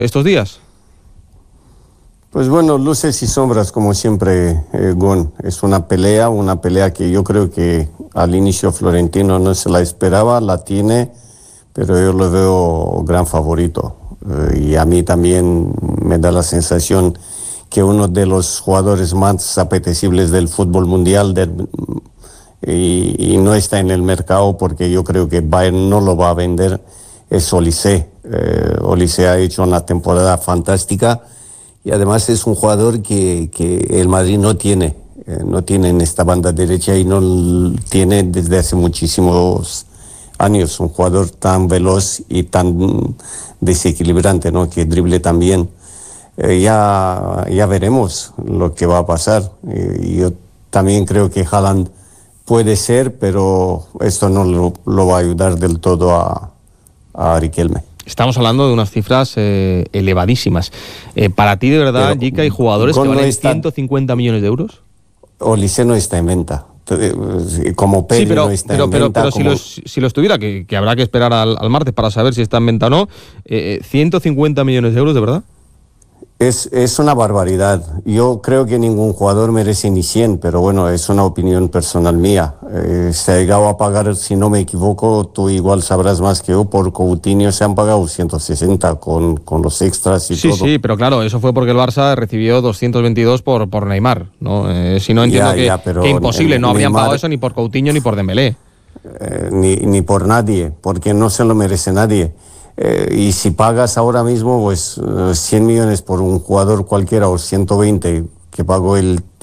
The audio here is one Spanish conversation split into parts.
estos días? Pues bueno, luces y sombras como siempre, Gon. Es una pelea que yo creo que al inicio Florentino no se la esperaba, la tiene, pero yo lo veo gran favorito. Y a mí también me da la sensación que uno de los jugadores más apetecibles del fútbol mundial y no está en el mercado porque yo creo que Bayern no lo va a vender, es Olise. Olise ha hecho una temporada fantástica. Y además es un jugador que el Madrid no tiene en esta banda derecha y no tiene desde hace muchísimos años. Un jugador tan veloz y tan desequilibrante, ¿no? Que drible también. Ya veremos lo que va a pasar. Yo también creo que Haaland puede ser, pero esto no lo va a ayudar del todo a Riquelme. Estamos hablando de unas cifras elevadísimas. Para ti, de verdad, Jica, hay jugadores que valen 150 millones de euros. Olise no está en venta. Como Pedri no está en venta. Pero si lo estuviera, que habrá que esperar al martes para saber si está en venta o no, 150 millones de euros, ¿de verdad? Es una barbaridad. Yo creo que ningún jugador merece ni 100, pero bueno, es una opinión personal mía. Se ha llegado a pagar, si no me equivoco, tú igual sabrás más que yo, por Coutinho se han pagado 160 con los extras y todo. Sí, pero claro, eso fue porque el Barça recibió 222 por Neymar, ¿no? Si no entiendo que imposible, no habrían pagado eso ni por Coutinho ni por Dembélé. Ni por nadie, porque no se lo merece nadie. Y si pagas ahora mismo pues 100 millones por un jugador cualquiera o 120 que pagó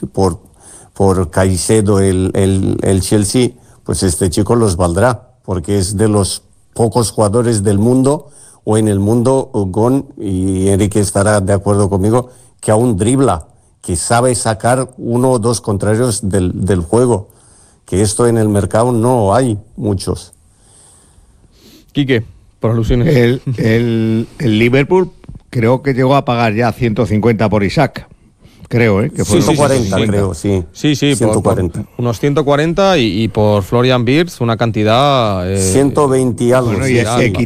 por Caicedo el Chelsea, pues este chico los valdrá, porque es de los pocos jugadores del mundo o en el mundo, Gon, y Enrique estará de acuerdo conmigo, que aún dribla, que sabe sacar uno o dos contrarios del juego, que esto en el mercado no hay muchos. Quique, por alusiones. El Liverpool creo que llegó a pagar ya 150 por Isaac. Creo, que fue 140, creo, sí. Sí, 140. Por unos 140 y por Florian Wirtz una cantidad... 120 y algo. Bueno, y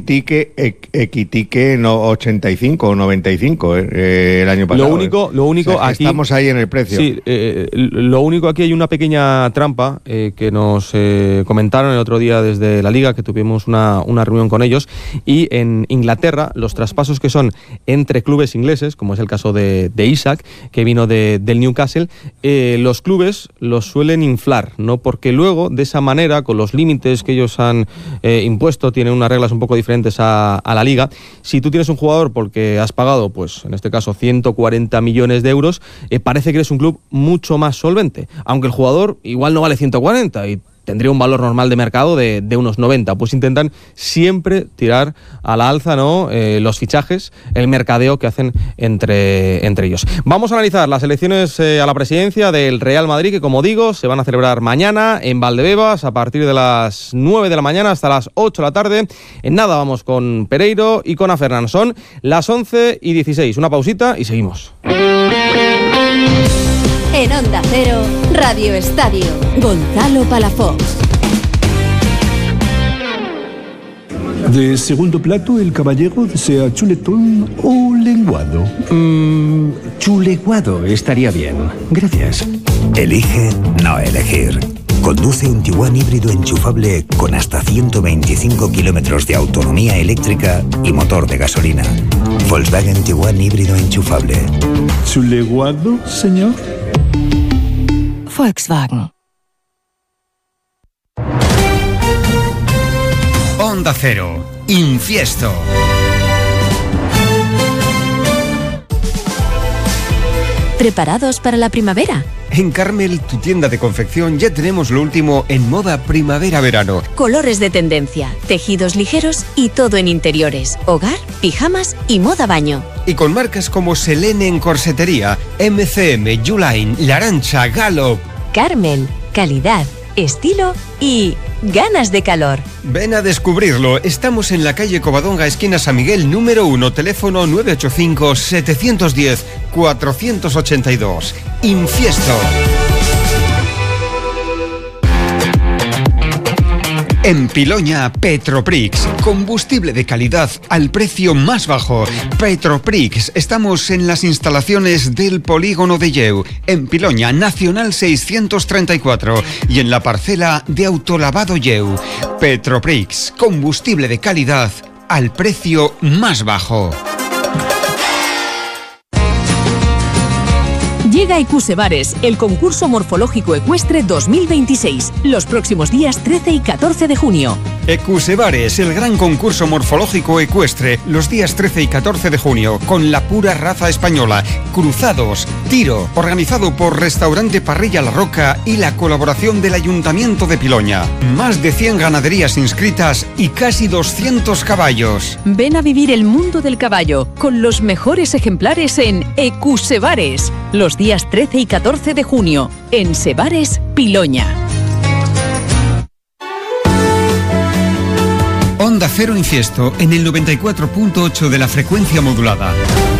Equitique no, 85 o 95 el año pasado. Lo único o sea, aquí... Estamos ahí en el precio. Sí, lo único aquí hay una pequeña trampa que nos comentaron el otro día desde la Liga, que tuvimos una reunión con ellos, y en Inglaterra los traspasos que son entre clubes ingleses, como es el caso de Isaac, que vino del Newcastle, los clubes los suelen inflar, ¿no? Porque luego, de esa manera, con los límites que ellos han impuesto, tienen unas reglas un poco diferentes a la Liga. Si tú tienes un jugador porque has pagado, pues en este caso 140 millones de euros, parece que eres un club mucho más solvente, aunque el jugador igual no vale 140 y tendría un valor normal de mercado de unos 90, pues intentan siempre tirar a la alza, ¿no? Los fichajes, el mercadeo que hacen entre ellos. Vamos a analizar las elecciones a la presidencia del Real Madrid, que como digo, se van a celebrar mañana en Valdebebas a partir de las 9 de la mañana hasta las 8 de la tarde. En nada vamos con Pereiro y con Fernán. Son las 11:16. Una pausita y seguimos. En Onda Cero, Radio Estadio, Gonzalo Palafox. De segundo plato, el caballero desea chuletón o lenguado. Chuleguado estaría bien. Gracias. Elige no elegir. Conduce un Tiguan híbrido enchufable con hasta 125 kilómetros de autonomía eléctrica y motor de gasolina. Volkswagen Tiguan híbrido enchufable. ¿Chuleguado, señor? Volkswagen. Onda Cero, Infiesto. ¿Preparados para la primavera? En Carmel, tu tienda de confección, ya tenemos lo último en moda primavera-verano. Colores de tendencia, tejidos ligeros y todo en interiores, hogar, pijamas y moda baño. Y con marcas como Selene en corsetería, MCM, Uline, La Arancha, Gallop. Carmel, calidad, estilo y ganas de calor. Ven a descubrirlo. Estamos en la calle Covadonga, esquina San Miguel, número 1, teléfono 985-710-482. Infiesto. En Piloña, Petroprix. Combustible de calidad al precio más bajo. Petroprix. Estamos en las instalaciones del polígono de Lleu. En Piloña, Nacional 634. Y en la parcela de autolavado Lleu. Petroprix. Combustible de calidad al precio más bajo. Llega Ecusebares, el concurso morfológico ecuestre 2026, los próximos días 13 y 14 de junio. Ecusebares, el gran concurso morfológico ecuestre, los días 13 y 14 de junio, con la pura raza española, cruzados, tiro, organizado por Restaurante Parrilla La Roca y la colaboración del Ayuntamiento de Piloña. Más de 100 ganaderías inscritas y casi 200 caballos. Ven a vivir el mundo del caballo, con los mejores ejemplares en Ecusebares, los días 13 y 14 de junio, en Sebares, Piloña. Onda Cero Infiesto en el 94.8 de la frecuencia modulada.